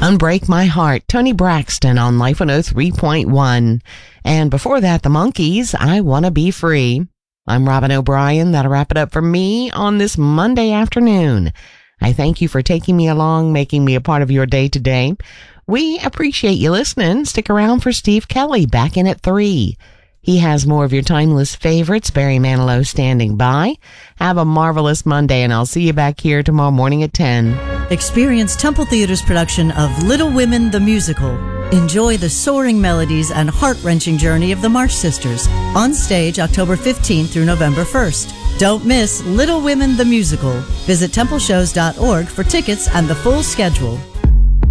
Unbreak My Heart, Tony Braxton on Life 103.1. And before that, the Monkees, I Wanna Be Free. I'm Robin O'Brien. That'll wrap it up for me on this Monday afternoon. I thank you for taking me along, making me a part of your day today. We appreciate you listening. Stick around for Steve Kelly back in at 3. He has more of your timeless favorites. Barry Manilow standing by. Have a marvelous Monday, and I'll see you back here tomorrow morning at 10. Experience Temple Theater's production of Little Women the Musical. Enjoy the soaring melodies and heart-wrenching journey of the March Sisters. On stage October 15th through November 1st. Don't miss Little Women the Musical. Visit templeshows.org for tickets and the full schedule.